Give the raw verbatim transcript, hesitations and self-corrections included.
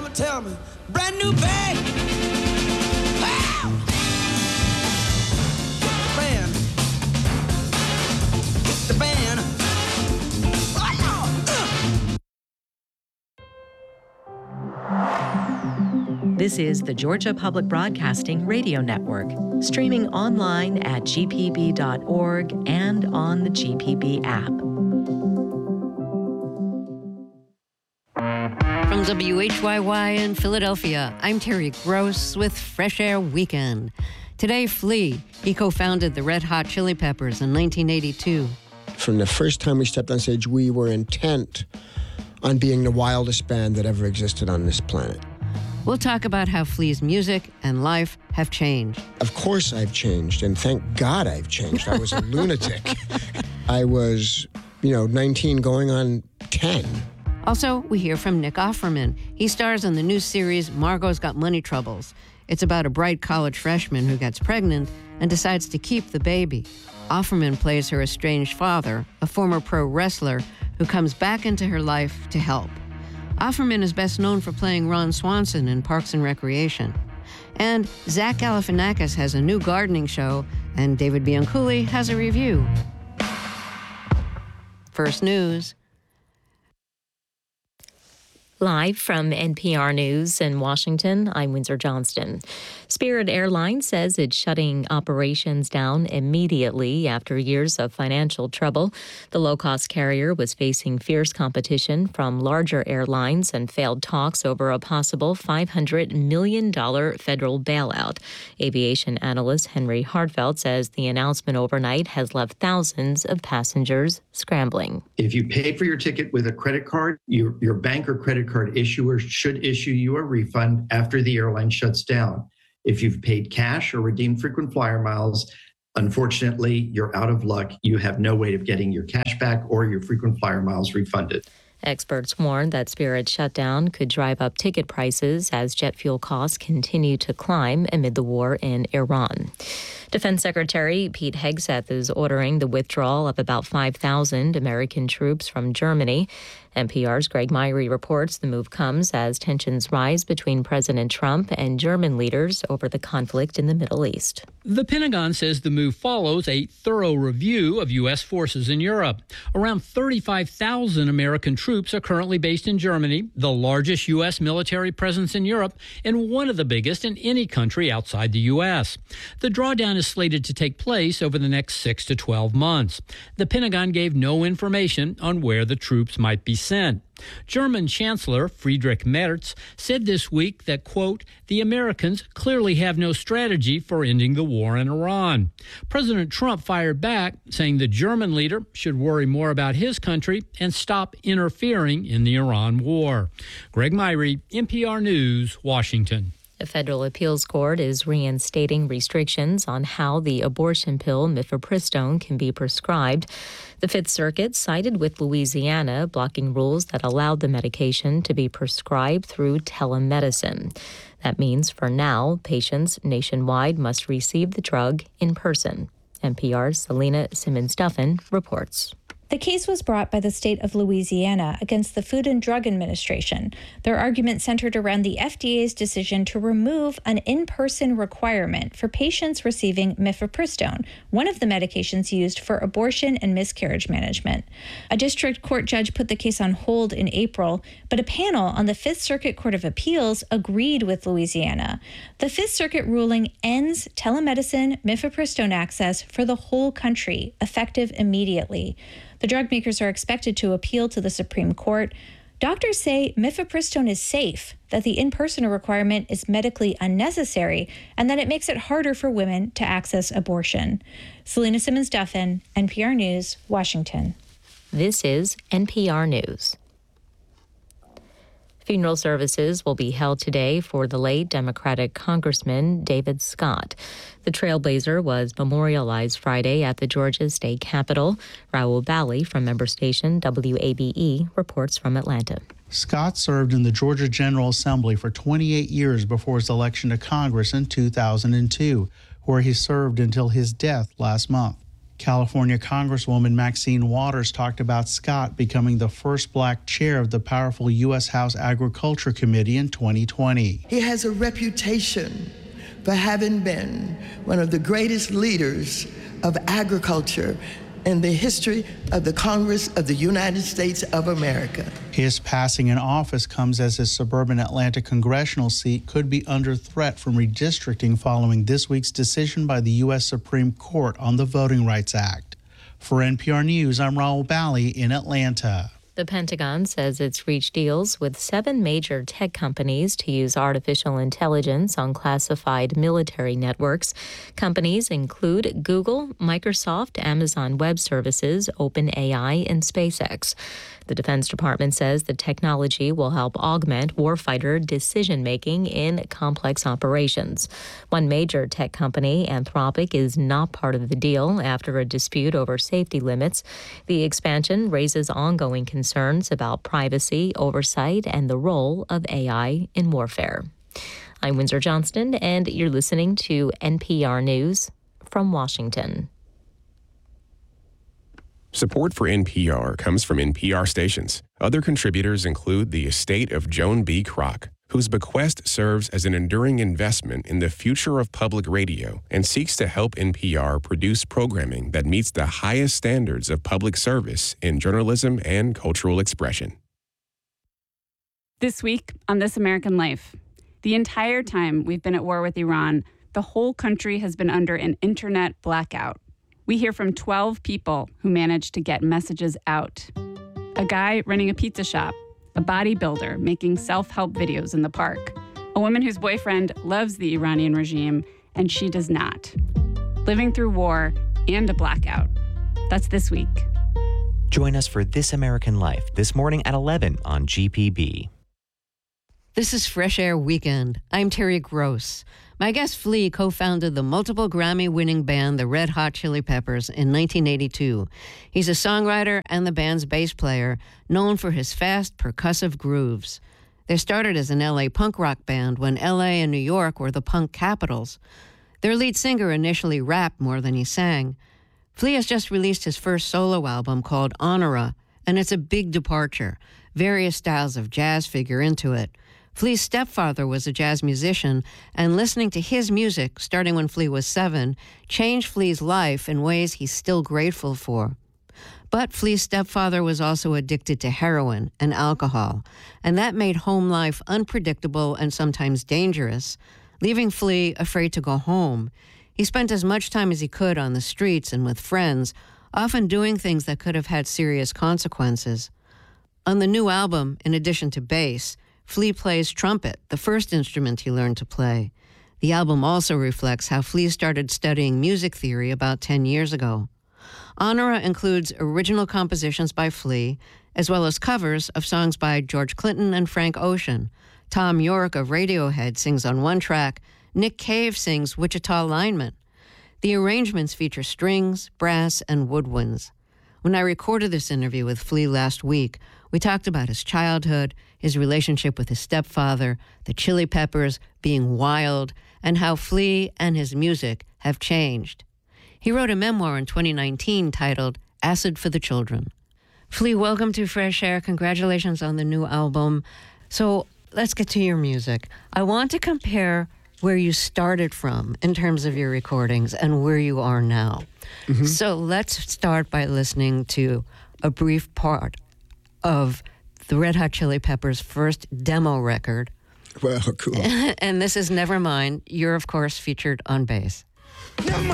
mama tell me, brand new bag. Wow. Hit the band. Hit the band. This is the Georgia Public Broadcasting Radio Network, streaming online at g p b dot org and on the G P B app. From W H Y Y in Philadelphia, I'm Terry Gross with Fresh Air Weekend. Today, Flea. He co-founded the Red Hot Chili Peppers in nineteen eighty-two. From the first time we stepped on stage, we were intent on being the wildest band that ever existed on this planet. We'll talk about how Flea's music and life have changed. Of course I've changed, and thank God I've changed. I was a lunatic. I was, you know, nineteen going on ten. Also, we hear from Nick Offerman. He stars in the new series Margot's Got Money Troubles. It's about a bright college freshman who gets pregnant and decides to keep the baby. Offerman plays her estranged father, a former pro wrestler who comes back into her life to help. Offerman is best known for playing Ron Swanson in Parks and Recreation. And Zach Galifianakis has a new gardening show, and David Bianculli has a review. First news. Live from N P R News in Washington, I'm Windsor Johnston. Spirit Airlines says it's shutting operations down immediately after years of financial trouble. The low-cost carrier was facing fierce competition from larger airlines and failed talks over a possible five hundred million dollars federal bailout. Aviation analyst Henry Hartfeld says the announcement overnight has left thousands of passengers scrambling. If you paid for your ticket with a credit card, your, your bank or credit card issuer should issue you a refund after the airline shuts down. If you've paid cash or redeemed frequent flyer miles, unfortunately, you're out of luck. You have no way of getting your cash back or your frequent flyer miles refunded. Experts warn that Spirit's shutdown could drive up ticket prices as jet fuel costs continue to climb amid the war in Iran. Defense Secretary Pete Hegseth is ordering the withdrawal of about five thousand American troops from Germany. N P R's Greg Myrie reports the move comes as tensions rise between President Trump and German leaders over the conflict in the Middle East. The Pentagon says the move follows a thorough review of U S forces in Europe. Around thirty-five thousand American troops are currently based in Germany, the largest U S military presence in Europe, and one of the biggest in any country outside the U S. The drawdown is slated to take place over the next six to twelve months. The Pentagon gave no information on where the troops might be sent. German Chancellor Friedrich Merz said this week that, quote, the Americans clearly have no strategy for ending the war in Iran. President Trump fired back, saying the German leader should worry more about his country and stop interfering in the Iran war. Greg Myrie, N P R News, Washington. A federal appeals court is reinstating restrictions on how the abortion pill mifepristone can be prescribed. The Fifth Circuit sided with Louisiana, blocking rules that allowed the medication to be prescribed through telemedicine. That means, for now, patients nationwide must receive the drug in person. N P R's Selena Simmons-Duffin reports. The case was brought by the state of Louisiana against the Food and Drug Administration. Their argument centered around the F D A's decision to remove an in-person requirement for patients receiving mifepristone, one of the medications used for abortion and miscarriage management. A district court judge put the case on hold in April, but a panel on the Fifth Circuit Court of Appeals agreed with Louisiana. The Fifth Circuit ruling ends telemedicine mifepristone access for the whole country, effective immediately. The drug makers are expected to appeal to the Supreme Court. Doctors say mifepristone is safe, that the in-person requirement is medically unnecessary, and that it makes it harder for women to access abortion. Selena Simmons-Duffin, N P R News, Washington. This is N P R News. Funeral services will be held today for the late Democratic Congressman David Scott. The trailblazer was memorialized Friday at the Georgia State Capitol. Raul Bally from member station W A B E reports from Atlanta. Scott served in the Georgia General Assembly for twenty-eight years before his election to Congress in two thousand two, where he served until his death last month. California Congresswoman Maxine Waters talked about Scott becoming the first black chair of the powerful U S House Agriculture Committee in twenty twenty. He has a reputation for having been one of the greatest leaders of agriculture in the history of the Congress of the United States of America. His passing in office comes as his suburban Atlanta congressional seat could be under threat from redistricting following this week's decision by the U S Supreme Court on the Voting Rights Act. For N P R News, I'm Raul Bali in Atlanta. The Pentagon says it's reached deals with seven major tech companies to use artificial intelligence on classified military networks. Companies include Google, Microsoft, Amazon Web Services, OpenAI, and SpaceX. The Defense Department says the technology will help augment warfighter decision-making in complex operations. One major tech company, Anthropic, is not part of the deal after a dispute over safety limits. The expansion raises ongoing concerns about privacy, oversight, and the role of A I in warfare. I'm Windsor Johnston, and you're listening to N P R News from Washington. Support for N P R comes from N P R stations. Other contributors include the estate of Joan B. Kroc, whose bequest serves as an enduring investment in the future of public radio and seeks to help N P R produce programming that meets the highest standards of public service in journalism and cultural expression. This week on This American Life, the entire time we've been at war with Iran, the whole country has been under an internet blackout. We hear from twelve people who managed to get messages out. A guy running a pizza shop, a bodybuilder making self-help videos in the park, a woman whose boyfriend loves the Iranian regime and she does not. Living through war and a blackout. That's this week. Join us for This American Life this morning at eleven on G P B. This is Fresh Air Weekend. I'm Terry Gross. My guest Flea co-founded the multiple Grammy-winning band The Red Hot Chili Peppers in nineteen eighty-two. He's a songwriter and the band's bass player, known for his fast, percussive grooves. They started as an L A punk rock band when L A and New York were the punk capitals. Their lead singer initially rapped more than he sang. Flea has just released his first solo album called Honora, and it's a big departure. Various styles of jazz figure into it. Flea's stepfather was a jazz musician, and listening to his music, starting when Flea was seven, changed Flea's life in ways he's still grateful for. But Flea's stepfather was also addicted to heroin and alcohol, and that made home life unpredictable and sometimes dangerous, leaving Flea afraid to go home. He spent as much time as he could on the streets and with friends, often doing things that could have had serious consequences. On the new album, in addition to bass, Flea plays trumpet, the first instrument he learned to play. The album also reflects how Flea started studying music theory about ten years ago. Honora includes original compositions by Flea, as well as covers of songs by George Clinton and Frank Ocean. Tom York of Radiohead sings on one track. Nick Cave sings Wichita Lineman. The arrangements feature strings, brass, and woodwinds. When I recorded this interview with Flea last week, we talked about his childhood, his relationship with his stepfather, the Chili Peppers being wild, and how Flea and his music have changed. He wrote a memoir in twenty nineteen titled Acid for the Children. Flea, welcome to Fresh Air. Congratulations on the new album. So let's get to your music. I want to compare where you started from in terms of your recordings and where you are now. Mm-hmm. So let's start by listening to a brief part of the Red Hot Chili Peppers' first demo record. Well, cool. And this is Nevermind. You're, of course, featured on bass.